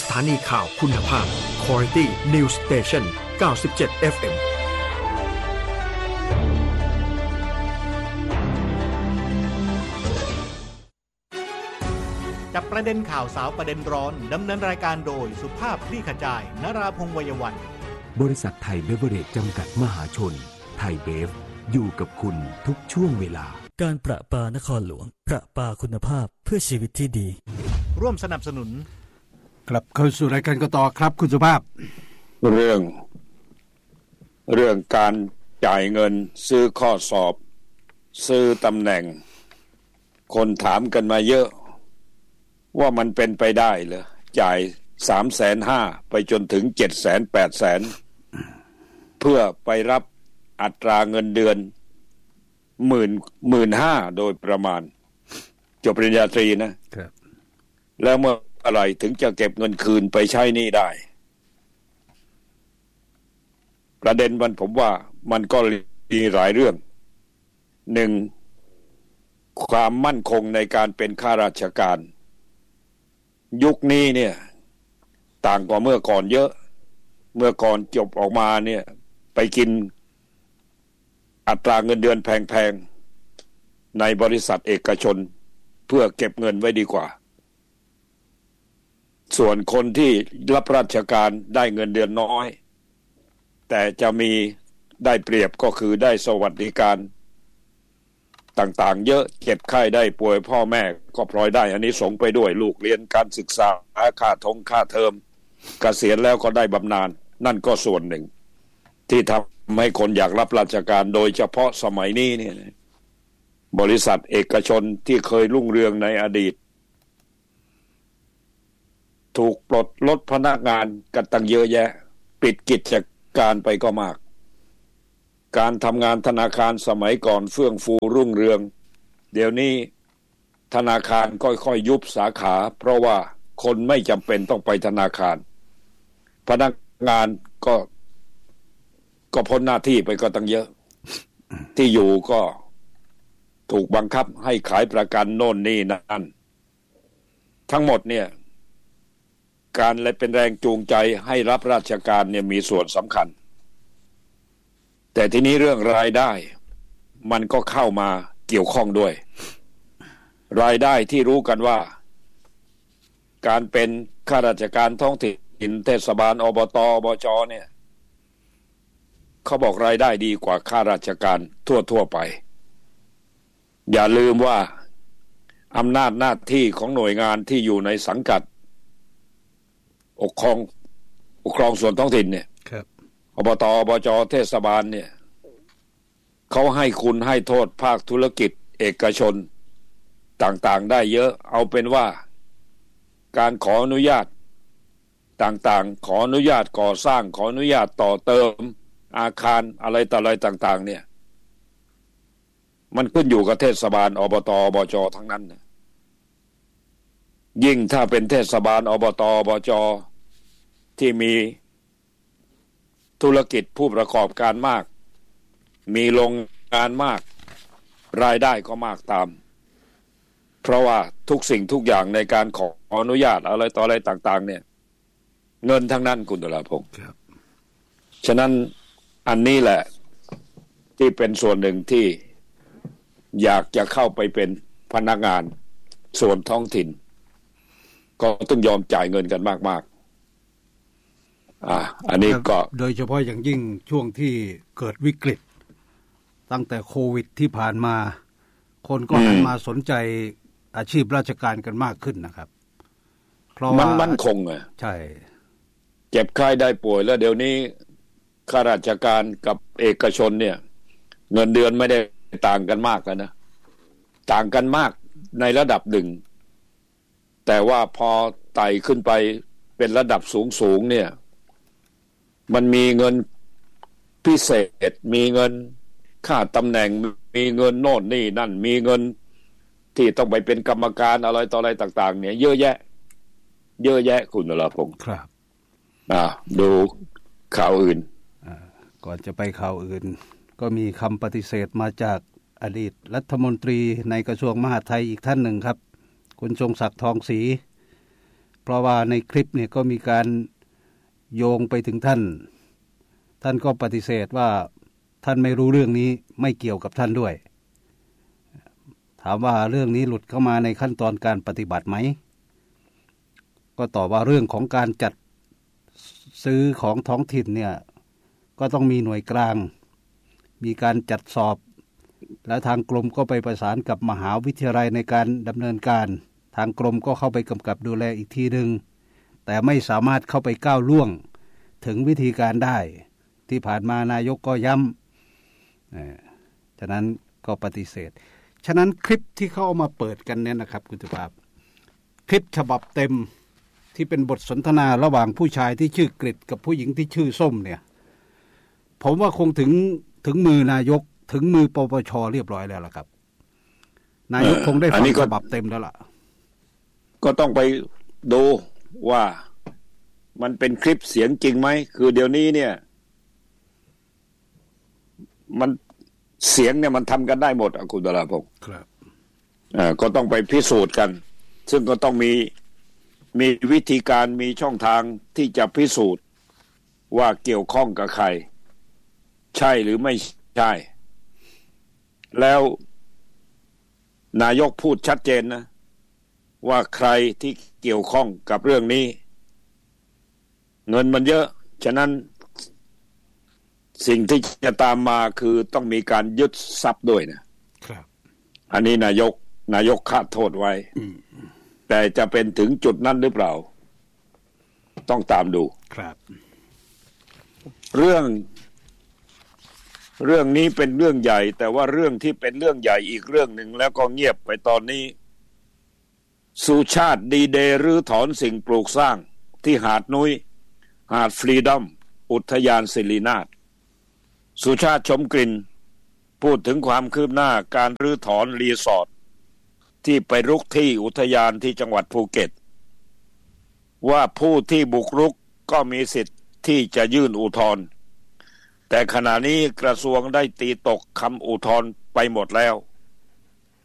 ถานีข่าวคุณภาพ Quality News Station 97 FM จับประเด็นข่าวสาวประเด็นร้อนดำเนินรายการโดยสุภาพคลี่ขจายนราพงษ์ วัยวันบริษัทไทยเบเวอเรจจำกัดมหาชนไทยเบฟอยู่กับคุณทุกช่วงเวลาการประปานครหลวงประปาคุณภาพเพื่อชีวิตที่ดีร่วมสนับสนุนกลับเข้าสู่รายการกันต่อครับคุณสุภาพเรื่องการจ่ายเงินซื้อข้อสอบซื้อตำแหน่งคนถามกันมาเยอะว่ามันเป็นไปได้เหรอจ่าย 350,000 ไปจนถึง 700,000-800,000 เพื่อไปรับอัตราเงินเดือน15,000 โดยประมาณจบปริญญาตรีนะครับแล้วเมื่ออะไรถึงจะเก็บเงินคืนไปใช้หนี้ได้ประเด็นมันผมว่ามันก็มีหลายเรื่องหนึ่งความมั่นคงในการเป็นข้าราชการยุคนี้เนี่ยต่างกว่าเมื่อก่อนเยอะเมื่อก่อนจบออกมาเนี่ยไปกินอัตราเงินเดือนแพงๆในบริษัทเอกชนเพื่อเก็บเงินไว้ดีกว่าส่วนคนที่รับราชการได้เงินเดือนน้อยแต่จะมีได้เปรียบก็คือได้สวัสดิการต่างๆเยอะเจ็บไข้ได้ป่วยพ่อแม่ก็พลอยได้อันนี้ส่งไปด้วยลูกเรียนการศึกษาค่าเทอมเกษียณแล้วก็ได้บำนาญนั่นก็ส่วนหนึ่งที่ทำให้คนอยากรับราชการโดยเฉพาะสมัยนี้เนี่ยบริษัทเอกชนที่เคยรุ่งเรืองในอดีตถูกปลดลดพนักงานกันตั้งเยอะแยะปิดกิจการไปก็มากการทำงานธนาคารสมัยก่อนเฟื่องฟูรุ่งเรืองเดี๋ยวนี้ธนาคารค่อยๆยุบสาขาเพราะว่าคนไม่จำเป็นต้องไปธนาคารพนักงานก็พ้นหน้าที่ไปก็ตั้งเยอะที่อยู่ก็ถูกบังคับให้ขายประกันโน่นนี่นั่นทั้งหมดเนี่ยการเลยเป็นแรงจูงใจให้รับราชการเนี่ยมีส่วนสำคัญแต่ทีนี้เรื่องรายได้มันก็เข้ามาเกี่ยวข้องด้วยรายได้ที่รู้กันว่าการเป็นข้าราชการท้องถิ่นเทศบาลอบต.อบจ.เนี่ยเขาบอกรายได้ดีกว่าข้าราชการทั่วไปอย่าลืมว่าอำนาจหน้าที่ของหน่วยงานที่อยู่ในสังกัดปกครองส่วนท้องถิ่นเนี่ยอบต.อบจ.เทศบาลเนี่ยเขาให้คุณให้โทษภาคธุรกิจเอกชนต่างๆได้เยอะเอาเป็นว่าการขออนุญาตต่างๆขออนุญาตก่อสร้างขออนุญาตต่อเติมอาคารอะไรต่ออะไรต่างๆเนี่ยมันขึ้นอยู่กับเทศบาลอบต.อบจ.ทั้งนั้นนะยิ่งถ้าเป็นเทศบาลอบต.อบจ.ที่มีธุรกิจผู้ประกอบการมากมีโรงงานมากรายได้ก็มากตามเพราะว่าทุกสิ่งทุกอย่างในการขออนุญาตอะไรต่ออะไรต่างๆเนี่ยเงินทั้งนั้นคุณตุลาพงศ์ฉะนั้นอันนี้แหละที่เป็นส่วนหนึ่งที่อยากจะเข้าไปเป็นพนักงานส่วนท้องถิ่นก็ต้องยอมจ่ายเงินกันมากๆอันนี้ก็โดยเฉพาะอย่างยิ่งช่วงที่เกิดวิกฤตตั้งแต่โควิดที่ผ่านมาคนก็หันมาสนใจอาชีพราชการกันมากขึ้นนะครับเพราะว่ามั่นคงอ่ะใช่เจ็บไข้ได้ป่วยแล้วเดี๋ยวนี้ข้าราชการกับเอกชนเนี่ยเงินเดือนไม่ได้ต่างกันมากแล้วนะต่างกันมากในระดับหนึ่งแต่ว่าพอไต่ขึ้นไปเป็นระดับสูงเนี่ยมันมีเงินพิเศษมีเงินค่าตำแหน่งมีเงินโน่นนี่นั่นมีเงินที่ต้องไปเป็นกรรมการอะไรต่ออะไรต่างๆเนี่ยเยอะแยะคุณนราพงศ์ครับดูข่าวอื่นก่อนจะไปข่าวอื่นก็มีคำปฏิเสธมาจากอดีตรัฐมนตรีในกระทรวงมหาดไทยอีกท่านหนึ่งครับคุณทรงศักดิ์ทองศรีเพราะว่าในคลิปเนี่ยก็มีการโยงไปถึงท่านก็ปฏิเสธว่าท่านไม่รู้เรื่องนี้ไม่เกี่ยวกับท่านด้วยถามว่าเรื่องนี้หลุดเข้ามาในขั้นตอนการปฏิบัติไหมก็ตอบว่าเรื่องของการจัดซื้อของท้องถิ่นเนี่ยก็ต้องมีหน่วยกลางมีการจัดสอบและทางกรมก็ไปประสานกับมหาวิทยาลัยในการดำเนินการทางกรมก็เข้าไปกำกับดูแลอีกทีนึงแต่ไม่สามารถเข้าไปก้าวล่วงถึงวิธีการได้ที่ผ่านมานายกก็ย้ำฉะนั้นก็ปฏิเสธฉะนั้นคลิปที่เขาเอามาเปิดกันเนี่ยนะครับคุณสุภาพคลิปฉบับเต็มที่เป็นบทสนทนาระหว่างผู้ชายที่ชื่อกฤษกับผู้หญิงที่ชื่อส้มเนี่ยผมว่าคงถึงมือนายกถึงมือปปช.เรียบร้อยแล้วล่ะครับนายกคงได้ฟังฉบับเต็มแล้วล่ะก็ต้องไปดูว่ามันเป็นคลิปเสียงจริงไหมคือเดี๋ยวนี้เนี่ยมันเสียงเนี่ยมันทำกันได้หมดอ่ะคุณดาราพงศ์ครับก็ต้องไปพิสูจน์กันซึ่งก็ต้องมีวิธีการมีช่องทางที่จะพิสูจน์ว่าเกี่ยวข้องกับใครใช่หรือไม่ใช่แล้วนายกพูดชัดเจนนะว่าใครที่เกี่ยวข้องกับเรื่องนี้เงินมันเยอะฉะนั้นสิ่งที่จะตามมาคือต้องมีการยึดทรัพย์ด้วยนะครับอันนี้นายกคาดโทษไว้แต่จะเป็นถึงจุดนั้นหรือเปล่าต้องตามดูครับเรื่องนี้เป็นเรื่องใหญ่แต่ว่าเรื่องที่เป็นเรื่องใหญ่อีกเรื่องหนึ่งแล้วก็เงียบไปตอนนี้สุชาติดีเดย์รื้อถอนสิ่งปลูกสร้างที่หาดนุ้ยหาดฟรีดอมอุทยานศิรินาถสุชาติชมกลิ่นพูดถึงความคืบหน้าการรื้อถอนรีสอร์ทที่ไปรุกที่อุทยานที่จังหวัดภูเก็ตว่าผู้ที่บุกรุกก็มีสิทธิ์ที่จะยื่นอุทธรณ์แต่ขณะนี้กระทรวงได้ตีตกคำอุทธรณ์ไปหมดแล้ว